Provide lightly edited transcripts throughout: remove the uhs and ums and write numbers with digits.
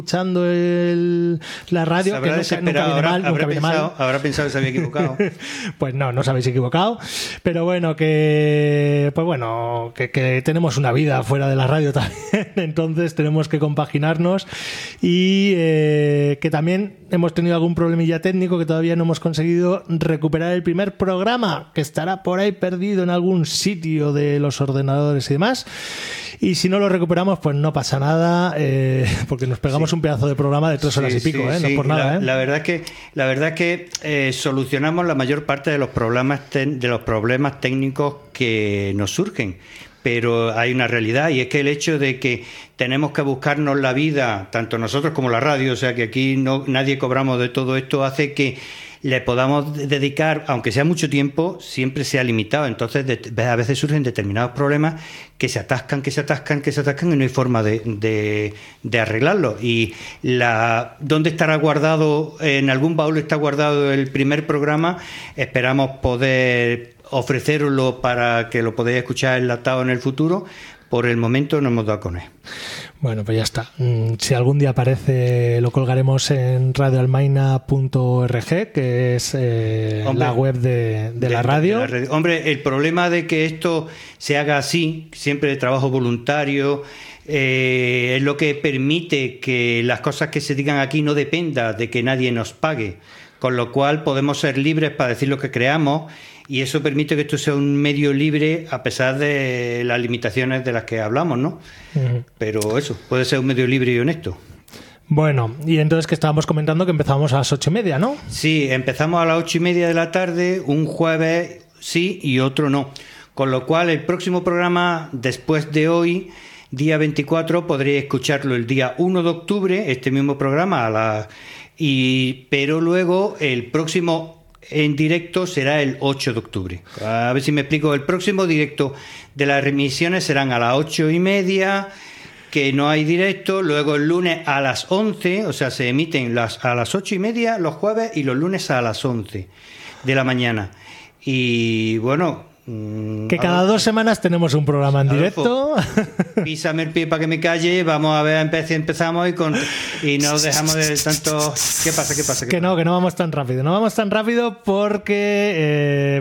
escuchando la radio, que nunca viene mal. Habrá pensado que se había equivocado. Pues no os habéis equivocado. Pero bueno, que tenemos una vida fuera de la radio también, entonces tenemos que compaginarnos y que también hemos tenido algún problemilla técnico que todavía no hemos conseguido recuperar el primer programa, que estará por ahí perdido en algún sitio de los ordenadores y demás. Y si no lo recuperamos, pues no pasa nada, porque nos pegamos un pedazo de programa de 3 horas y pico, no es por nada. La verdad es que solucionamos la mayor parte de los problemas técnicos que nos surgen. Pero hay una realidad, y es que el hecho de que tenemos que buscarnos la vida, tanto nosotros como la radio, o sea que aquí nadie cobramos de todo esto, hace que le podamos dedicar, aunque sea mucho tiempo, siempre sea limitado. Entonces a veces surgen determinados problemas que se atascan y no hay forma de arreglarlo. Y ¿dónde estará guardado? En algún baúl está guardado el primer programa. Esperamos poder ofrecerlo para que lo podáis escuchar enlatado en el futuro. Por el momento no hemos dado con él. Bueno, pues ya está. Si algún día aparece, lo colgaremos en radioalmaina.org, que es la web de la radio. Hombre, el problema de que esto se haga así, siempre de trabajo voluntario, es lo que permite que las cosas que se digan aquí no dependa de que nadie nos pague. Con lo cual podemos ser libres para decir lo que creamos, y eso permite que esto sea un medio libre a pesar de las limitaciones de las que hablamos, ¿no? Uh-huh. Pero eso, puede ser un medio libre y honesto. Bueno, y entonces que estábamos comentando que empezamos a las 8:30, ¿no? Sí, empezamos a las 8:30 de la tarde, un jueves sí y otro no. Con lo cual el próximo programa, después de hoy, día 24, podréis escucharlo el día 1 de octubre, este mismo programa, pero luego el próximo en directo será el 8 de octubre. A ver si me explico. El próximo directo de las remisiones serán a las 8:30, que no hay directo. Luego el lunes a las 11, o sea, se emiten a las 8:30 los jueves y los lunes a las 11 de la mañana. Y bueno, que cada 2 semanas tenemos un programa en directo. Písame el pie para que me calle. Vamos a ver, empezamos y no dejamos de tanto. ¿Qué pasa? Que no vamos tan rápido. No vamos tan rápido porque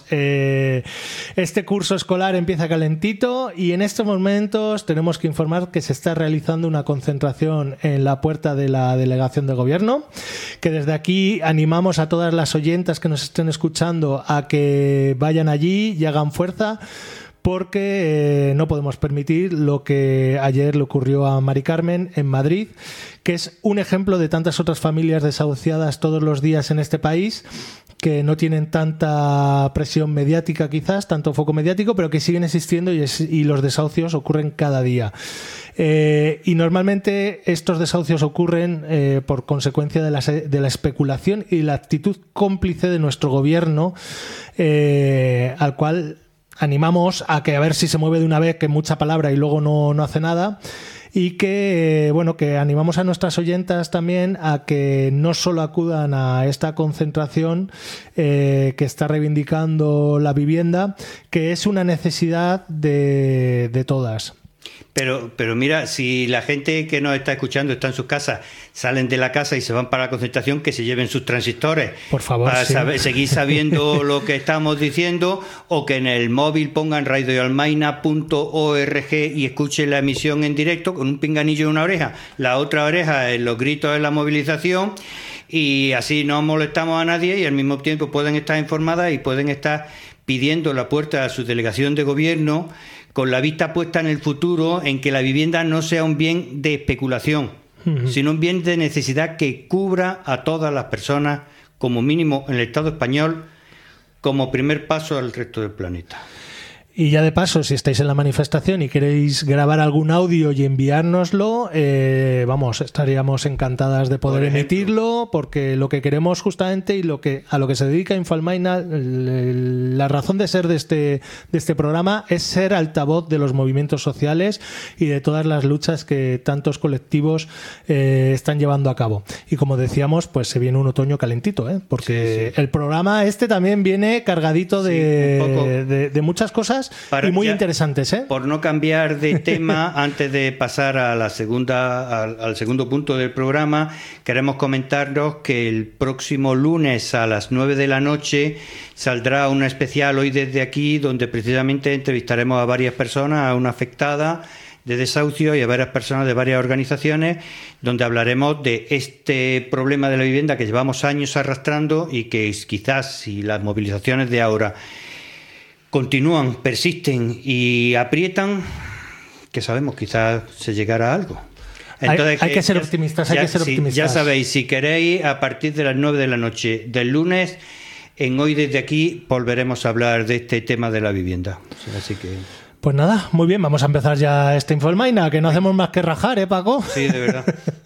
este curso escolar empieza calentito, y en estos momentos tenemos que informar que se está realizando una concentración en la puerta de la delegación de gobierno, que desde aquí animamos a todas las oyentas que nos estén escuchando a que vayan allí y hagan fuerza, porque no podemos permitir lo que ayer le ocurrió a Mari Carmen en Madrid, que es un ejemplo de tantas otras familias desahuciadas todos los días en este país, que no tienen tanta presión mediática quizás, tanto foco mediático, pero que siguen existiendo, y los desahucios ocurren cada día. Y normalmente estos desahucios ocurren por consecuencia de la especulación y la actitud cómplice de nuestro gobierno, al cual animamos a ver si se mueve de una vez, que mucha palabra y luego no hace nada. Y que animamos a nuestras oyentas también a que no solo acudan a esta concentración que está reivindicando la vivienda, que es una necesidad de todas. Pero mira, si la gente que nos está escuchando está en sus casas, salen de la casa y se van para la concentración, que se lleven sus transistores, por favor, para seguir sabiendo lo que estamos diciendo, o que en el móvil pongan radioalmaina.org y escuchen la emisión en directo con un pinganillo en una oreja, la otra oreja en los gritos de la movilización, y así no molestamos a nadie, y al mismo tiempo pueden estar informadas y pueden estar pidiendo la puerta a su delegación de gobierno, con la vista puesta en el futuro, en que la vivienda no sea un bien de especulación, sino un bien de necesidad que cubra a todas las personas, como mínimo en el Estado español, como primer paso al resto del planeta. Y ya de paso, si estáis en la manifestación y queréis grabar algún audio y enviárnoslo, estaríamos encantadas de poder emitirlo, porque lo que queremos justamente y a lo que se dedica Infoalmaina, la razón de ser de este programa es ser altavoz de los movimientos sociales y de todas las luchas que tantos colectivos están llevando a cabo. Y como decíamos, pues se viene un otoño calentito, porque el programa también viene cargadito de muchas cosas. cosas y muy interesantes, ¿eh? Por no cambiar de tema, antes de pasar a al segundo punto del programa, queremos comentaros que el próximo lunes a las 9 de la noche saldrá un especial Hoy desde aquí, donde precisamente entrevistaremos a varias personas, a una afectada de desahucio y a varias personas de varias organizaciones, donde hablaremos de este problema de la vivienda que llevamos años arrastrando y que quizás, si las movilizaciones de ahora continúan, persisten y aprietan, que sabemos, quizás se llegará a algo. Entonces, hay que ser optimistas, hay que ser optimistas. Ya sabéis, si queréis, a partir de las 9 de la noche del lunes, en Hoy desde aquí, volveremos a hablar de este tema de la vivienda. Así que... Pues nada, muy bien, vamos a empezar ya este Infomaina, que no hacemos más que rajar, ¿eh, Paco? Sí, de verdad.